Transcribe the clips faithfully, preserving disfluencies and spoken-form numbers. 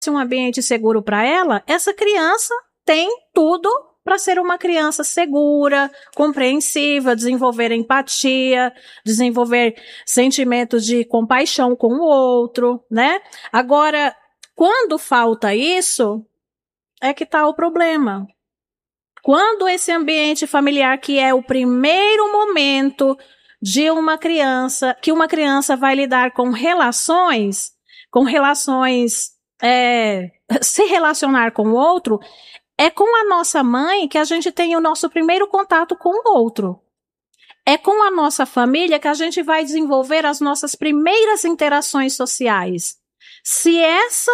um ambiente seguro para ela, essa criança tem tudo para ser uma criança segura, compreensiva, desenvolver empatia, desenvolver sentimentos de compaixão com o outro, né? Agora, quando falta isso, é que está o problema. Quando esse ambiente familiar, que é o primeiro momento de uma criança, que uma criança vai lidar com relações, com relações, é, se relacionar com o outro, é com a nossa mãe que a gente tem o nosso primeiro contato com o outro. É com a nossa família que a gente vai desenvolver as nossas primeiras interações sociais. Se essa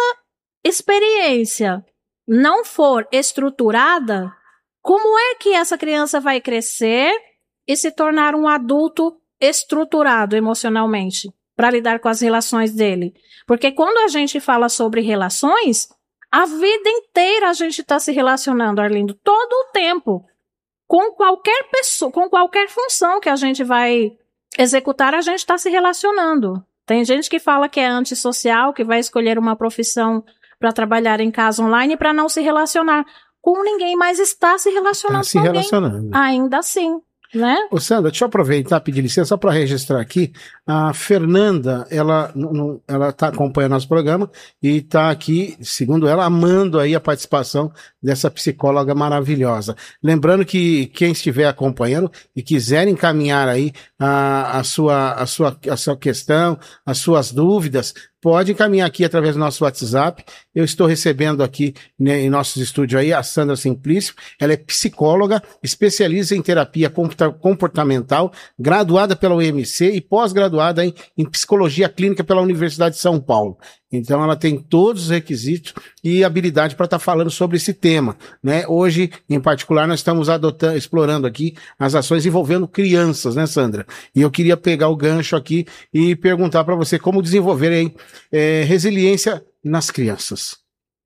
experiência não for estruturada, como é que essa criança vai crescer e se tornar um adulto estruturado emocionalmente para lidar com as relações dele? Porque quando a gente fala sobre relações, a vida inteira a gente está se relacionando, Arlindo, todo o tempo. Com qualquer pessoa, com qualquer função que a gente vai executar, a gente está se relacionando. Tem gente que fala que é antissocial, que vai escolher uma profissão para trabalhar em casa online para não se relacionar com ninguém, mas está se relacionando tá se com relacionando. alguém. Ainda assim, né? Ô Sandra, deixa eu aproveitar, pedir licença só para registrar aqui. A Fernanda, ela não, ela está acompanhando nosso programa e está aqui, segundo ela, amando aí a participação dessa psicóloga maravilhosa. Lembrando que quem estiver acompanhando e quiser encaminhar aí a, a, sua, a, sua, a sua questão, as suas dúvidas, pode encaminhar aqui através do nosso WhatsApp. Eu estou recebendo aqui, né, em nossos estúdios aí a Sandra Simplício. Ela é psicóloga, especialista em terapia comportamental, graduada pela U M C e pós-graduada em, em psicologia clínica pela Universidade de São Paulo. Então ela tem todos os requisitos e habilidade para estar tá falando sobre esse tema, né? Hoje, em particular, nós estamos adotando, explorando aqui as ações envolvendo crianças, né, Sandra? E eu queria pegar o gancho aqui e perguntar para você como desenvolver aí, é, resiliência nas crianças.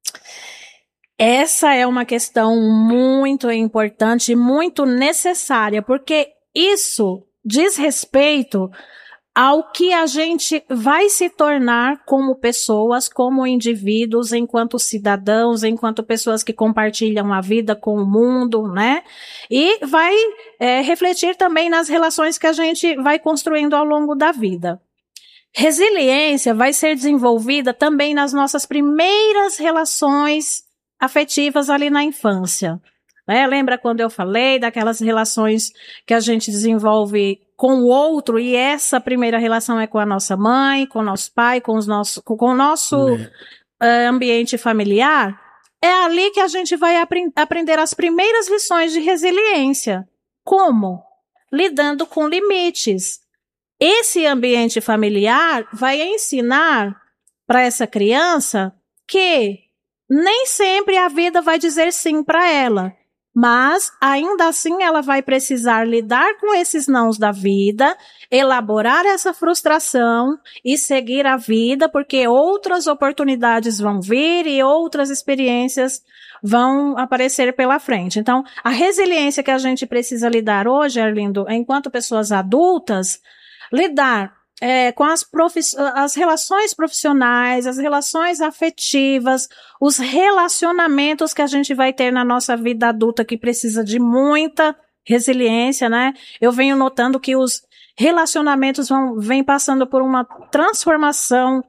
Essa é uma questão muito importante, muito necessária, porque isso diz respeito ao que a gente vai se tornar como pessoas, como indivíduos, enquanto cidadãos, enquanto pessoas que compartilham a vida com o mundo, né? E vai é, refletir também nas relações que a gente vai construindo ao longo da vida. Resiliência vai ser desenvolvida também nas nossas primeiras relações afetivas ali na infância. Né? Lembra quando eu falei daquelas relações que a gente desenvolve com o outro, e essa primeira relação é com a nossa mãe, com o nosso pai, com, os nosso, com o nosso uh, ambiente familiar? É ali que a gente vai apre- aprender as primeiras lições de resiliência. Como? Lidando com limites. Esse ambiente familiar vai ensinar para essa criança que nem sempre a vida vai dizer sim para ela. Mas, ainda assim, ela vai precisar lidar com esses nãos da vida, elaborar essa frustração e seguir a vida, porque outras oportunidades vão vir e outras experiências vão aparecer pela frente. Então, a resiliência que a gente precisa lidar hoje, Arlindo, enquanto pessoas adultas, lidar É, com as, profiss- as relações profissionais, as relações afetivas, os relacionamentos que a gente vai ter na nossa vida adulta, que precisa de muita resiliência, né? Eu venho notando que os relacionamentos vão, vêm passando por uma transformação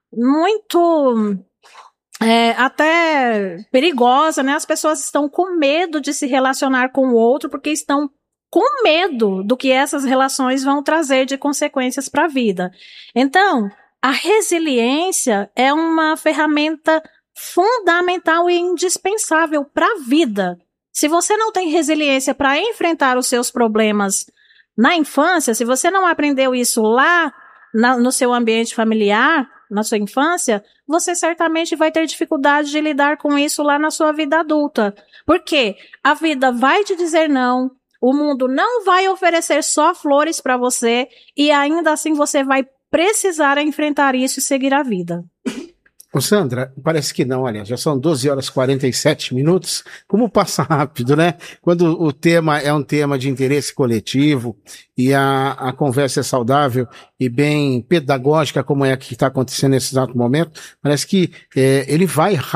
muito é, até perigosa, né? As pessoas estão com medo de se relacionar com o outro porque estão com medo do que essas relações vão trazer de consequências para a vida. Então, a resiliência é uma ferramenta fundamental e indispensável para a vida. Se você não tem resiliência para enfrentar os seus problemas na infância, se você não aprendeu isso lá na, no seu ambiente familiar, na sua infância, você certamente vai ter dificuldade de lidar com isso lá na sua vida adulta. Por quê? A vida vai te dizer não. O mundo não vai oferecer só flores para você e ainda assim você vai precisar enfrentar isso e seguir a vida. Ô Sandra, parece que não, olha, já são doze horas e quarenta e sete minutos. Como passa rápido, né? Quando o tema é um tema de interesse coletivo e a, a conversa é saudável e bem pedagógica, como é a que está acontecendo nesse exato momento, parece que é, ele vai